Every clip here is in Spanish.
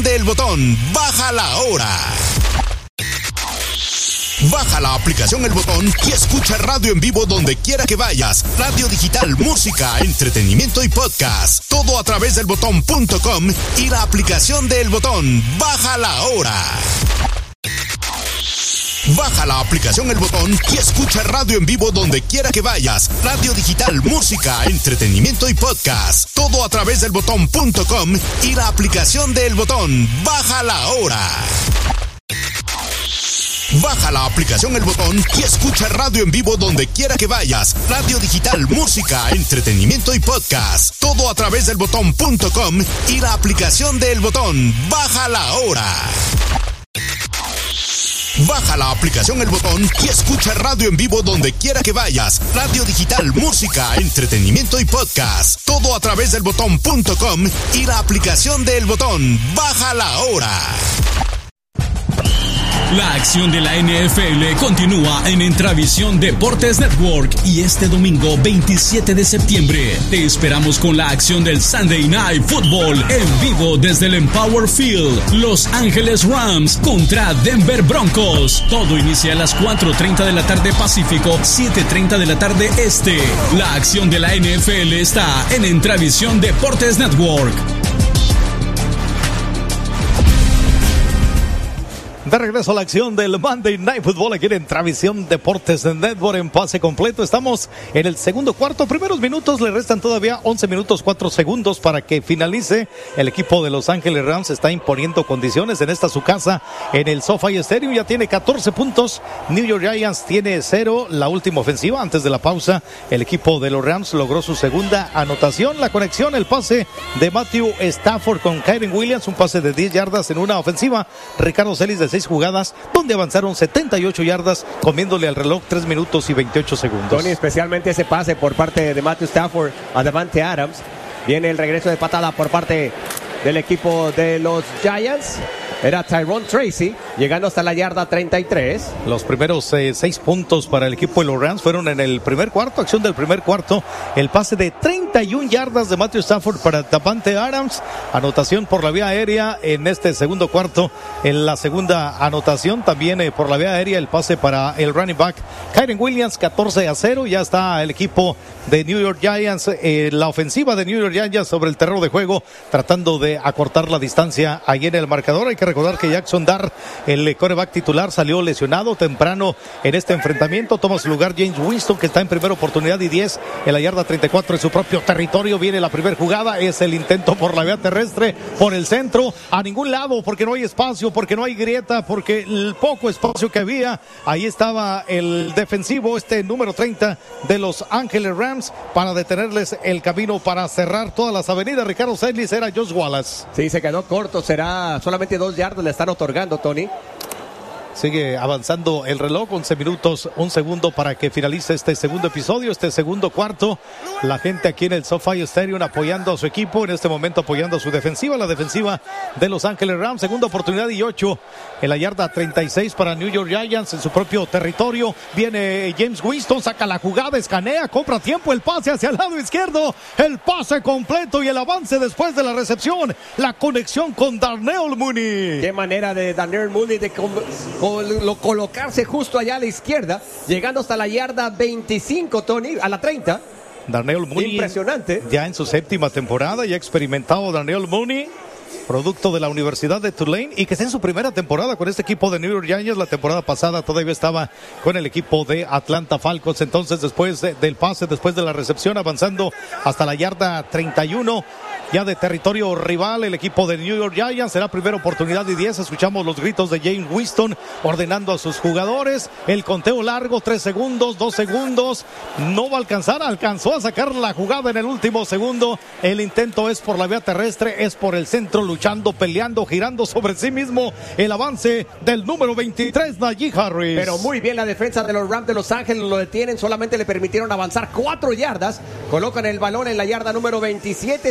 del botón. Baja la hora. Baja la aplicación El Botón y escucha radio en vivo donde quiera que vayas. Radio digital, música, entretenimiento y podcast. Todo a través del botón.com y la aplicación de El Botón. Baja la hora. Baja la aplicación El Botón y escucha radio en vivo donde quiera que vayas. Radio digital, música, entretenimiento y podcast. Todo a través del botón.com y la aplicación de El Botón. Baja la hora. Baja la aplicación El Botón y escucha radio en vivo donde quiera que vayas. Radio digital, música, entretenimiento y podcast. Todo a través del botón.com y la aplicación de El Botón. Baja la hora. Baja la aplicación El Botón y escucha radio en vivo donde quiera que vayas. Radio digital, música, entretenimiento y podcast. Todo a través del botón.com y la aplicación de El Botón. Baja la hora. La acción de la NFL continúa en Entravisión Deportes Network y este domingo 27 de septiembre te esperamos con la acción del Sunday Night Football en vivo desde el Empower Field. Los Ángeles Rams contra Denver Broncos. Todo inicia a las 4:30 de la tarde Pacífico, 7:30 de la tarde Este. La acción de la NFL está en Entravisión Deportes Network. De regreso a la acción del Monday Night Football aquí en Entravisión Deportes Network en pase completo. Estamos en el segundo cuarto. Primeros minutos, le restan todavía 11 minutos 4 segundos para que finalice. El equipo de Los Ángeles Rams está imponiendo condiciones en esta su casa en el SoFi Stadium. Ya tiene 14 puntos. New York Giants tiene 0. La última ofensiva antes de la pausa. El equipo de los Rams logró su segunda anotación. La conexión, el pase de Matthew Stafford con Kyren Williams. Un pase de 10 yardas en una ofensiva. Ricardo Celis de 6 jugadas, donde avanzaron 78 yardas, comiéndole al reloj 3 minutos y 28 segundos. Tony, especialmente ese pase por parte de Matthew Stafford a Davante Adams. Viene el regreso de patada por parte del equipo de los Giants. Era Tyrone Tracy, llegando hasta la yarda 33. Los primeros 6 puntos para el equipo de los Rams fueron en el primer cuarto, acción del primer cuarto. El pase de 31 yardas de Matthew Stafford para Davante Adams. Anotación por la vía aérea en este segundo cuarto. En la segunda anotación también por la vía aérea el pase para el running back Kyren Williams, 14-0. Ya está el equipo de New York Giants, la ofensiva de New York Giants sobre el terreno de juego, tratando de acortar la distancia ahí en el marcador. Hay que recordar que Jackson Dart, el quarterback titular, salió lesionado temprano en este enfrentamiento. Toma su lugar James Winston, que está en primera oportunidad y 10 en la yarda 34 en su propio territorio. Viene la primera jugada, es el intento por la vía terrestre, por el centro, a ningún lado, porque no hay espacio, porque no hay grieta, porque el poco espacio que había, ahí estaba el defensivo, número 30 de Los Ángeles Rams, para detenerles el camino, para cerrar todas las avenidas. Ricardo Celis, era Josh Wallace. Sí, se quedó corto, será solamente 2 yardas le están otorgando, Tony. Sigue avanzando el reloj, 11 minutos, 1 segundo para que finalice este segundo episodio, este segundo cuarto. La gente aquí en el SoFi Stadium apoyando a su equipo, en este momento apoyando a su defensiva, la defensiva de Los Ángeles Rams. Segunda oportunidad y 8 en la yarda 36 para New York Giants en su propio territorio. Viene James Winston, saca la jugada, escanea, compra tiempo, el pase hacia el lado izquierdo, el pase completo y el avance después de la recepción. La conexión con Darnell Mooney. Qué manera de Darnell Mooney de colocarse justo allá a la izquierda, llegando hasta la yarda 25, Tony, a la 30. Darnell Mooney, impresionante. Ya en su séptima temporada, ya experimentado Darnell Mooney, producto de la Universidad de Tulane, y que está en su primera temporada con este equipo de New York Giants. La temporada pasada todavía estaba con el equipo de Atlanta Falcons. Entonces, después del pase, después de la recepción, avanzando hasta la yarda 31, ya de territorio rival, el equipo de New York Giants. Será primera oportunidad y 10. Escuchamos los gritos de James Winston ordenando a sus jugadores. El conteo largo, 3 segundos, 2 segundos. No va a alcanzar, alcanzó a sacar la jugada en el último segundo. El intento es por la vía terrestre, es por el centro, luchando, peleando, girando sobre sí mismo. El avance del número 23, Najee Harris. Pero muy bien la defensa de los Rams de Los Ángeles, lo detienen, solamente le permitieron avanzar 4 yardas. Colocan el balón en la yarda número 27, sigue la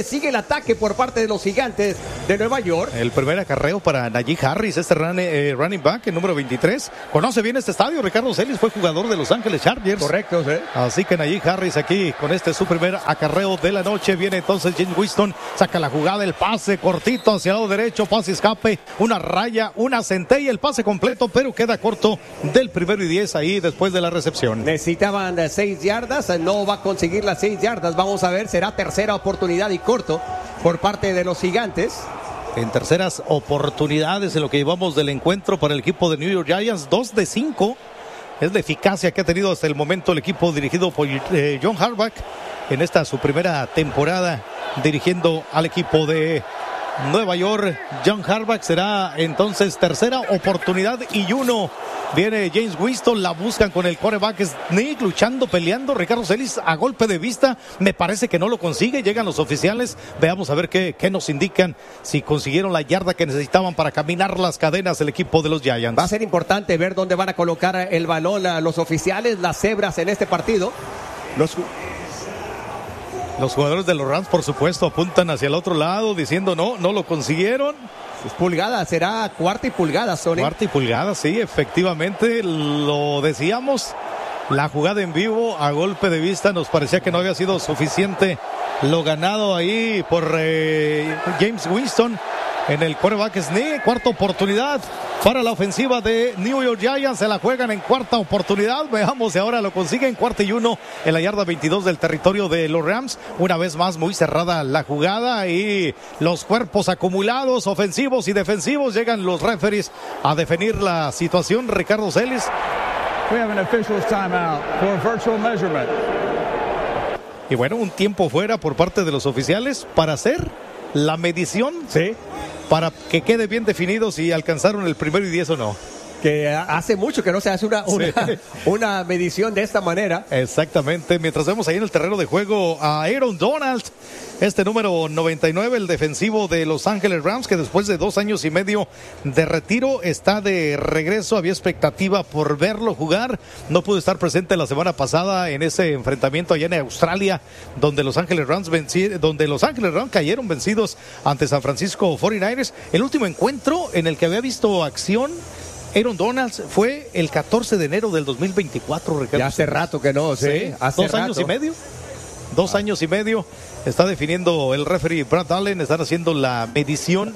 ataque por parte de los Gigantes de Nueva York. El primer acarreo para Najee Harris, running back, el número 23. Conoce bien este estadio. Ricardo Celis fue jugador de Los Ángeles Chargers. Correcto, sí. Así que Najee Harris aquí con su primer acarreo de la noche. Viene entonces James Winston, saca la jugada, el pase cortito hacia el lado derecho, pase escape, una raya, una centella, el pase completo, pero queda corto del 1º y 10 ahí después de la recepción. Necesitaban 6 yardas, no va a conseguir las 6 yardas. Vamos a ver, será tercera oportunidad y corto por parte de los Gigantes. En terceras oportunidades en lo que llevamos del encuentro para el equipo de New York Giants, 2 de 5. Es la eficacia que ha tenido hasta el momento el equipo dirigido por John Harbaugh en esta su primera temporada dirigiendo al equipo de Nueva York. John Harbaugh, será entonces tercera oportunidad y 1. Viene James Winston, la buscan con el quarterback Sneak, luchando, peleando. Ricardo Celis a golpe de vista, me parece que no lo consigue. Llegan los oficiales, veamos a ver qué nos indican, si consiguieron la yarda que necesitaban para caminar las cadenas el equipo de los Giants. Va a ser importante ver dónde van a colocar el balón los oficiales, las cebras en este partido. Los jugadores de los Rams, por supuesto, apuntan hacia el otro lado diciendo no lo consiguieron. Pulgada, será cuarta y pulgada, Sony. Cuarta y pulgada, sí, efectivamente, lo decíamos. La jugada en vivo, a golpe de vista, nos parecía que no había sido suficiente lo ganado ahí por James Winston en el quarterback sneak. Cuarta oportunidad para la ofensiva de New York Giants. Se la juegan en cuarta oportunidad. Veamos si ahora lo consiguen. 4ª y 1 en la yarda 22 del territorio de los Rams. Una vez más muy cerrada la jugada y los cuerpos acumulados, ofensivos y defensivos. Llegan los referees a definir la situación. Ricardo Celis. We have an official's timeout for virtual measurement. Y bueno, un tiempo fuera por parte de los oficiales para hacer la medición. Sí. Para que quede bien definido si alcanzaron el 1º y 10 o no. Que hace mucho que no se hace una medición de esta manera. Exactamente. Mientras vemos ahí en el terreno de juego a Aaron Donald, número 99, el defensivo de Los Ángeles Rams, que después de 2 años y medio de retiro está de regreso. Había expectativa por verlo jugar. No pudo estar presente la semana pasada en ese enfrentamiento allá en Australia, donde Los Ángeles Rams cayeron vencidos ante San Francisco 49ers. El último encuentro en el que había visto acción Aaron Donald fue el 14 de enero del 2024, Ricardo. Ya hace rato que no, sí. Hace 2 años y medio. 2 años y medio. Está definiendo el referee Brad Allen. Están haciendo la medición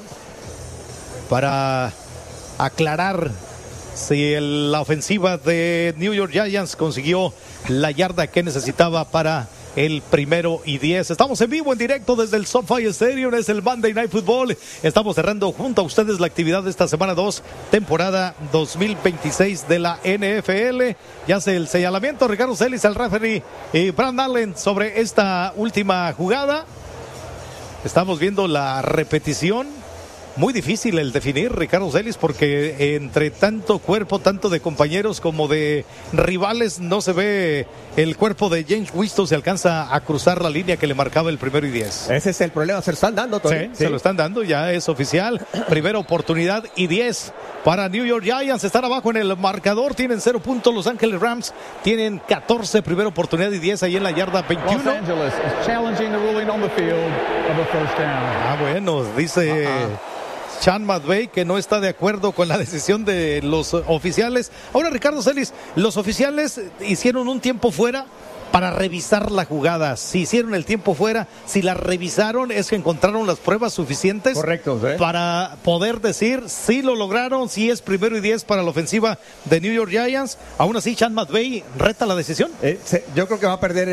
para aclarar si la ofensiva de New York Giants consiguió la yarda que necesitaba para el 1º y 10. Estamos en vivo, en directo desde el SoFi Stadium. Es el Monday Night Football. Estamos cerrando junto a ustedes la actividad de esta semana 2, temporada 2026 de la NFL. Ya hace el señalamiento Ricardo Celis, el referee, y Brad Allen sobre esta última jugada. Estamos viendo la repetición. Muy difícil el definir, Ricardo Celis, porque entre tanto cuerpo, tanto de compañeros como de rivales, no se ve el cuerpo de James Winston. Se alcanza a cruzar la línea que le marcaba el 1º y 10. Ese es el problema, se lo están dando, Tony. Sí, se lo están dando, ya es oficial. Primera oportunidad y 10 para New York Giants. Están abajo en el marcador, tienen 0 puntos. Los Ángeles Rams tienen 14, primera oportunidad y 10 ahí en la yarda 21. Los Angeles is challenging the ruling on the field of a first down. Bueno, dice Sean McVay que no está de acuerdo con la decisión de los oficiales. Ahora, Ricardo Celis, los oficiales hicieron un tiempo fuera para revisar la jugada. Si hicieron el tiempo fuera, si la revisaron, es que encontraron las pruebas suficientes. Correcto, ¿sí? Para poder decir si lo lograron, si es 1º y 10 para la ofensiva de New York Giants. Aún así, Sean McVay reta la decisión. Yo creo que va a perder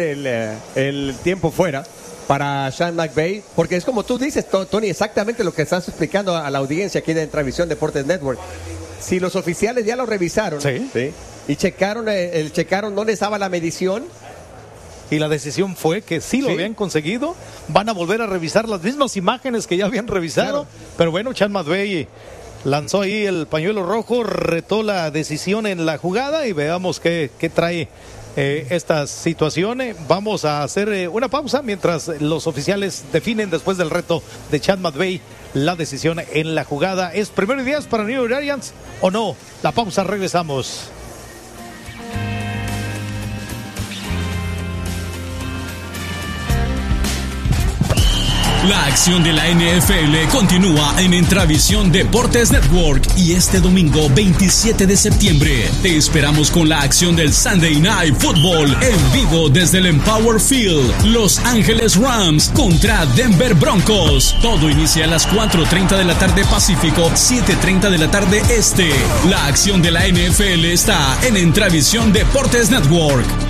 el tiempo fuera para Sean McVay, porque es como tú dices, Tony, exactamente lo que estás explicando a la audiencia aquí de Entravisión Deportes Network. Si los oficiales ya lo revisaron, sí, y checaron dónde estaba la medición, y la decisión fue que sí lo habían conseguido, van a volver a revisar las mismas imágenes que ya habían revisado. Claro. Pero bueno, Sean McVay lanzó ahí el pañuelo rojo, retó la decisión en la jugada y veamos qué trae estas situaciones. Vamos a hacer una pausa mientras los oficiales definen, después del reto de Sean McVay, la decisión en la jugada. ¿Es 1º y 10 para New York Giants o no? La pausa, regresamos. La acción de la NFL continúa en Entravisión Deportes Network y este domingo 27 de septiembre te esperamos con la acción del Sunday Night Football en vivo desde el Empower Field. Los Ángeles Rams contra Denver Broncos. Todo inicia a las 4:30 de la tarde Pacífico, 7:30 de la tarde Este. La acción de la NFL está en Entravisión Deportes Network.